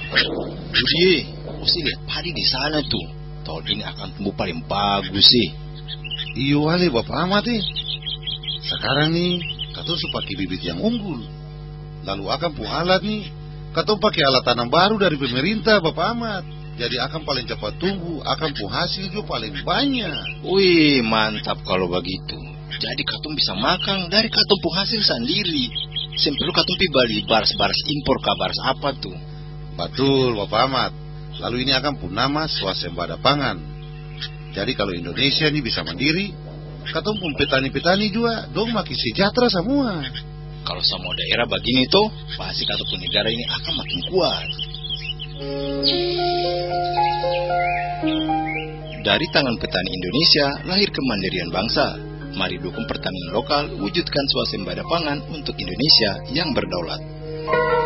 Budi, mesti lihat padi di sana tuh. Tahun ini akan tumbuh paling bagus sih. Iyo wale Bapak Ahmad Sekarang nih, katong su pakai bibit yang unggul. Lalu akan pu alat nih, katong pakai alat tanam baru dari pemerintah Bapak Ahmad. Jadi akan paling cepat tumbuh, akan pu hasil juga paling banyak. Wih, mantap kalau begitu. Jadi katong bisa makan dari katong pu hasil sendiri. Perlu katong pi beli baras-baras impor ka baras apa tuh. Betul Bapak Ahmad. Lalu ini akan pu nama swasembada pangan. Jadi kalau Indonesia ini bisa mandiri, katong pun petani-petani juga dong makin sejahtera semua. Kalau semua daerah begini tuh, pasti katong pun negara ini akan makin kuat. Dari tangan petani Indonesia lahir kemandirian bangsa. Mari dukung pertanian lokal, wujudkan swasembada pangan untuk Indonesia yang berdaulat.